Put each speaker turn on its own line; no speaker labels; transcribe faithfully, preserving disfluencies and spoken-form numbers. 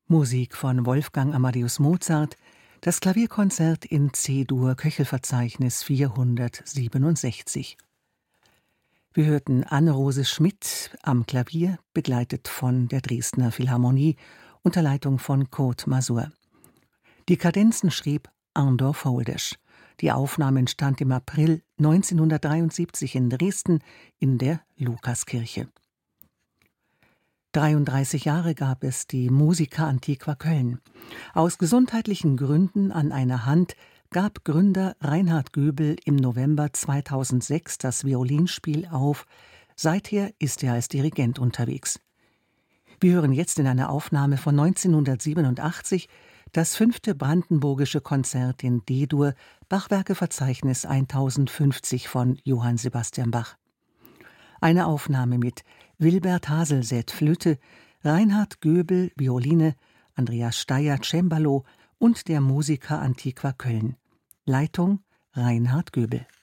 Musik von Wolfgang Amadeus Mozart, das Klavierkonzert in C-Dur, Köchelverzeichnis vierhundertsiebenundsechzig. Wir hörten Anne-Rose Schmidt am Klavier, begleitet von der Dresdner Philharmonie unter Leitung von Kurt Masur. Die Kadenzen schrieb Andor Foldesch. Die Aufnahme entstand im April neunzehnhundertdreiundsiebzig in Dresden in der Lukaskirche. dreiunddreißig Jahre gab es die Musica Antiqua Köln. Aus gesundheitlichen Gründen an einer Hand gab Gründer Reinhard Göbel im November zweitausendsechs das Violinspiel auf. Seither ist er als Dirigent unterwegs. Wir hören jetzt in einer Aufnahme von neunzehnhundertsiebenundachtzig das fünfte Brandenburgische Konzert in D-Dur, Bachwerkeverzeichnis tausendfünfzig von Johann Sebastian Bach. Eine Aufnahme mit Wilbert Haselsäth Flöte, Reinhard Göbel Violine, Andreas Steyer Cembalo und der Musica Antiqua Köln. Leitung Reinhard Göbel.